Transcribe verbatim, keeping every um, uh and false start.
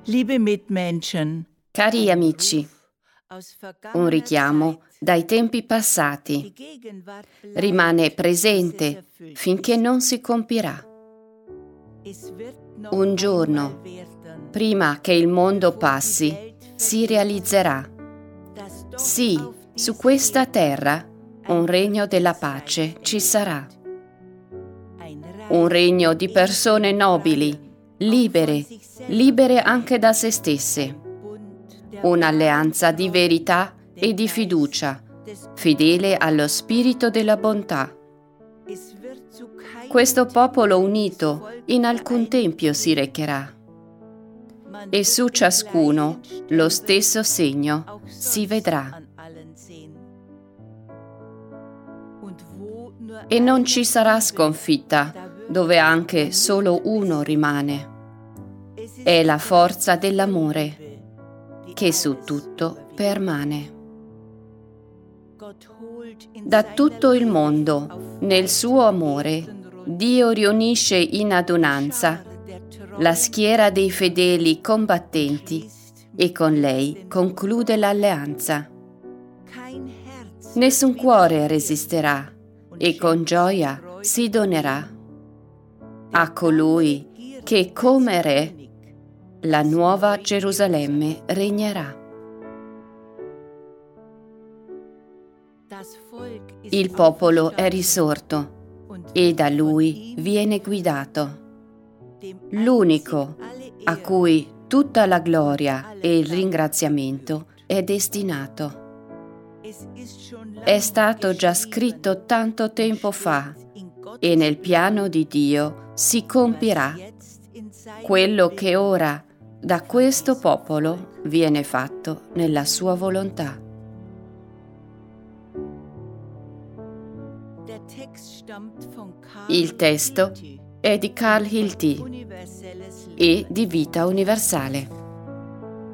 Liebe Mitmenschen, Cari amici, un richiamo dai tempi passati rimane presente finché non si compirà. Un giorno, prima che il mondo passi, si realizzerà. Sì, su questa terra un regno della pace ci sarà. Un regno di persone nobili, libere, libere anche da se stesse. Un'alleanza di verità e di fiducia, fedele allo spirito della bontà. Questo popolo unito in alcun tempio si recherà, e su ciascuno lo stesso segno si vedrà. E non ci sarà sconfitta dove anche solo uno rimane. È la forza dell'amore che su tutto permane. Da tutto il mondo, nel suo amore, Dio riunisce in adunanza la schiera dei fedeli combattenti e con lei conclude l'alleanza. Nessun cuore resisterà e con gioia si donerà a colui che come re la nuova Gerusalemme regnerà. Il popolo è risorto e da lui viene guidato. L'unico a cui tutta la gloria e il ringraziamento è destinato. È stato già scritto tanto tempo fa e nel piano di Dio si compirà quello che ora da questo popolo viene fatto nella sua volontà. Il testo è di Carl Hilty e di Vita Universale.